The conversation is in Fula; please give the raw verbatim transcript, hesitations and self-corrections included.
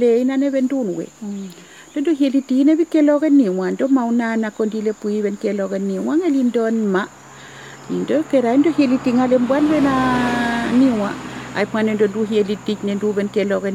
le ina ne vendun we do heli tine bi kelogan ni wan do mauna na kondile pui ben kelogan ni wan elindon ma indo kerando heli tinga le buan na ni wa ai panen do du heli tik ne du ben kelogan